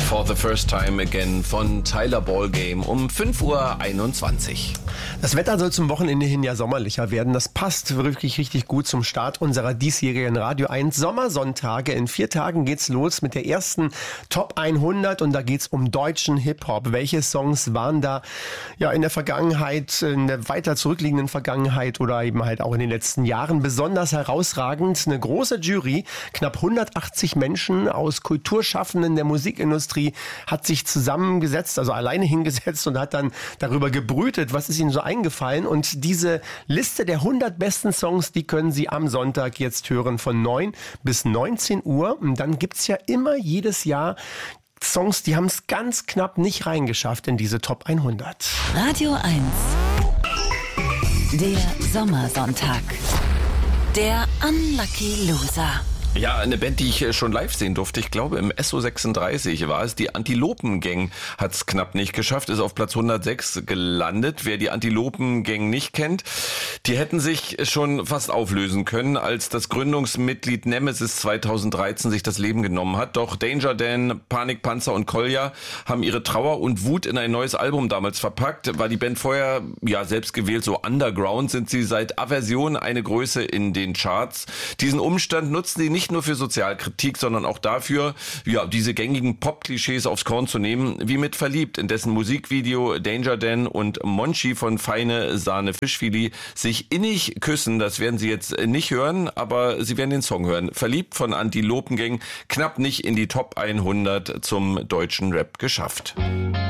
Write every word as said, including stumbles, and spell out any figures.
For the First Time Again von Tyler Ballgame um fünf Uhr einundzwanzig. Das Wetter soll zum Wochenende hin ja sommerlicher werden. Das passt wirklich richtig gut zum Start unserer diesjährigen Radio eins Sommersonntage. In vier Tagen geht's los mit der ersten Top hundert und da geht's um deutschen Hip-Hop. Welche Songs waren da ja in der Vergangenheit, in der weiter zurückliegenden Vergangenheit oder eben halt auch in den letzten Jahren besonders herausragend? Eine große Jury, knapp hundertachtzig Menschen aus Kulturschaffenden der Musikindustrie hat sich zusammengesetzt, also alleine hingesetzt und hat dann darüber gebrütet, was ist ihnen so eingefallen. Und diese Liste der hundert besten Songs, die können Sie am Sonntag jetzt hören von neun bis neunzehn Uhr. Und dann gibt's ja immer jedes Jahr Songs, die haben es ganz knapp nicht reingeschafft in diese Top hundert. Radio eins. Der Sommersonntag. Der Unlucky Loser. Ja, eine Band, die ich schon live sehen durfte. Ich glaube, im S O sechsunddreißig war es. Die Antilopen-Gang hat es knapp nicht geschafft, ist auf Platz hundertsechs gelandet. Wer die Antilopen-Gang nicht kennt, die hätten sich schon fast auflösen können, als das Gründungsmitglied Nemesis zweitausenddreizehn sich das Leben genommen hat. Doch Danger Dan, Panikpanzer und Kolja haben ihre Trauer und Wut in ein neues Album damals verpackt. War die Band vorher ja selbst gewählt so underground, sind sie seit Aversion eine Größe in den Charts. Diesen Umstand nutzen sie nicht Nicht nur für Sozialkritik, sondern auch dafür, ja, diese gängigen Pop-Klischees aufs Korn zu nehmen, wie mit Verliebt, in dessen Musikvideo Danger Dan und Monchi von Feine Sahne Fischfilet sich innig küssen. Das werden Sie jetzt nicht hören, aber Sie werden den Song hören. Verliebt von Antilopen Gang, knapp nicht in die Top hundert zum deutschen Rap geschafft.